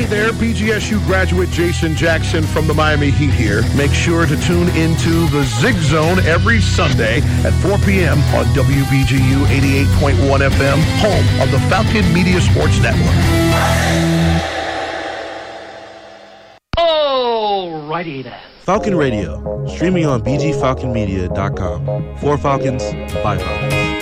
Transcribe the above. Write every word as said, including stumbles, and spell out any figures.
Hey there, B G S U graduate Jason Jackson from the Miami Heat here. Make sure to tune into the Zig Zone every Sunday at four p.m. on W B G U eighty-eight point one F M, home of the Falcon Media Sports Network. Alrighty then. Falcon Radio, streaming on b g falcon media dot com. For Falcons, by Falcons.